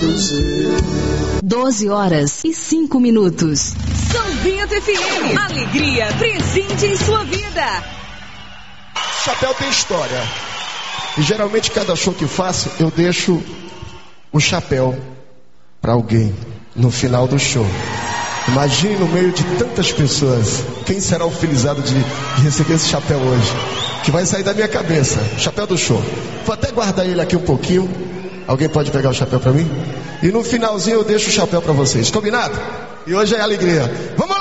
12h05. São Bento FM. Alegria presente em sua vida. Chapéu tem história. E geralmente cada show que faço, eu deixo o chapéu para alguém no final do show. Imagine no meio de tantas pessoas, quem será o felizado de receber esse chapéu hoje? Que vai sair da minha cabeça, chapéu do show. Vou até guardar ele aqui um pouquinho. Alguém pode pegar o chapéu para mim? E no finalzinho eu deixo o chapéu para vocês, combinado? E hoje é alegria. Vamos